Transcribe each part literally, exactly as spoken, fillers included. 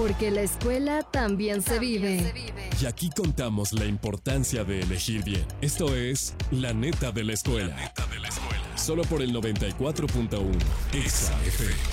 Porque la escuela también se vive. Y aquí contamos la importancia de elegir bien. Esto es La Neta de la Escuela. La Neta de la Escuela. Solo por el noventa y cuatro punto uno Exa F M.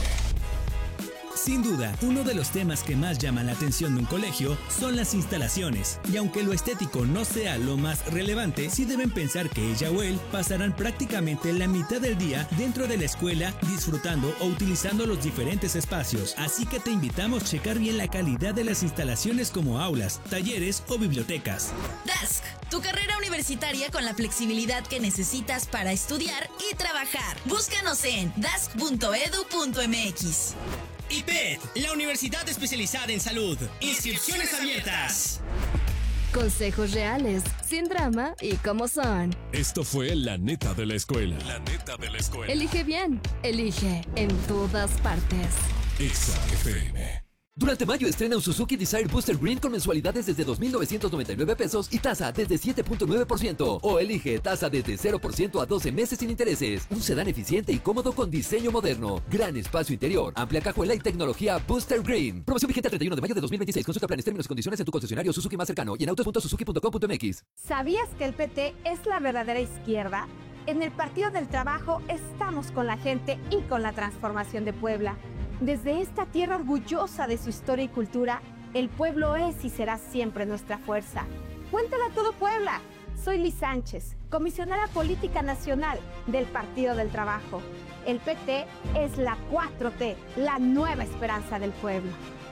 Sin duda, uno de los temas que más llaman la atención de un colegio son las instalaciones. Y aunque lo estético no sea lo más relevante, sí deben pensar que ella o él pasarán prácticamente la mitad del día dentro de la escuela disfrutando o utilizando los diferentes espacios. Así que te invitamos a checar bien la calidad de las instalaciones como aulas, talleres o bibliotecas. Dask, tu carrera universitaria con la flexibilidad que necesitas para estudiar y trabajar. Búscanos en dask punto edu punto m x. I P E D, la universidad especializada en salud. Inscripciones abiertas. Consejos reales, sin drama y como son. Esto fue La Neta de la Escuela. La Neta de la Escuela. Elige bien, elige en todas partes. Exa F M. Durante mayo estrena un Suzuki Desire Booster Green con mensualidades desde dos mil novecientos noventa y nueve pesos y tasa desde siete punto nueve por ciento. O elige tasa desde cero por ciento a doce meses sin intereses. Un sedán eficiente y cómodo con diseño moderno. Gran espacio interior, amplia cajuela y tecnología Booster Green. Promoción vigente el treinta y uno de mayo de dos mil veintiséis. Consulta planes, términos y condiciones en tu concesionario Suzuki más cercano y en autos punto suzuki punto com punto m x. ¿Sabías que el P T es la verdadera izquierda? En el Partido del Trabajo estamos con la gente y con la transformación de Puebla. Desde esta tierra orgullosa de su historia y cultura, el pueblo es y será siempre nuestra fuerza. ¡Cuéntala a todo Puebla! Soy Liz Sánchez, comisionada política nacional del Partido del Trabajo. El P T es la cuatro T, la nueva esperanza del pueblo.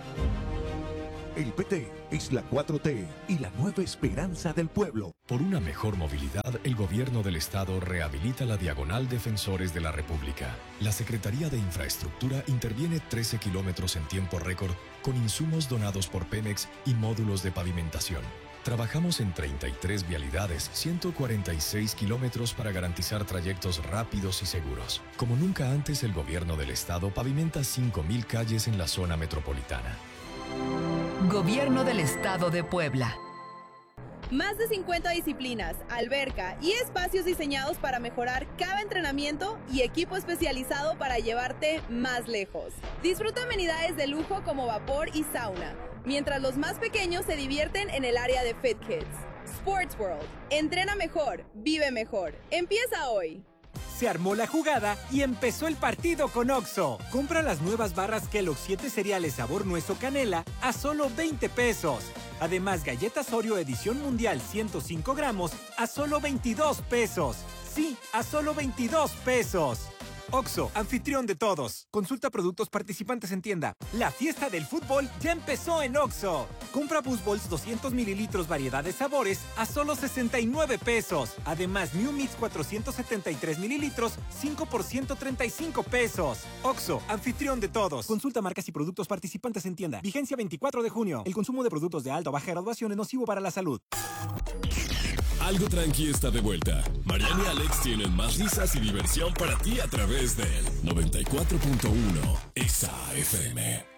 El P T es la cuatro T y la nueva esperanza del pueblo. Por una mejor movilidad, el gobierno del estado rehabilita la Diagonal Defensores de la República. La Secretaría de Infraestructura interviene trece kilómetros en tiempo récord con insumos donados por Pemex y módulos de pavimentación. Trabajamos en treinta y tres vialidades, ciento cuarenta y seis kilómetros para garantizar trayectos rápidos y seguros. Como nunca antes, el gobierno del estado pavimenta cinco mil calles en la zona metropolitana. Gobierno del Estado de Puebla. Más de cincuenta disciplinas, alberca y espacios diseñados para mejorar cada entrenamiento y equipo especializado para llevarte más lejos. Disfruta amenidades de lujo como vapor y sauna, mientras los más pequeños se divierten en el área de Fit Kids. Sports World. Entrena mejor, vive mejor. Empieza hoy. Se armó la jugada y empezó el partido con Oxxo. Compra las nuevas barras Kellogg's siete cereales sabor nuez o canela a solo veinte pesos. Además, galletas Oreo edición mundial ciento cinco gramos a solo veintidós pesos. Sí, a solo veintidós pesos. Oxxo, anfitrión de todos. Consulta productos participantes en tienda. La fiesta del fútbol ya empezó en Oxxo. Compra Boost Balls doscientos mililitros variedad de sabores a solo sesenta y nueve pesos. Además, New Mix cuatrocientos setenta y tres mililitros, cinco por ciento treinta y cinco pesos. Oxxo, anfitrión de todos. Consulta marcas y productos participantes en tienda. Vigencia veinticuatro de junio. El consumo de productos de alta o baja graduación es nocivo para la salud. Algo tranqui está de vuelta. Mariana y Alex tienen más risas y diversión para ti a través del noventa y cuatro punto uno Exa F M.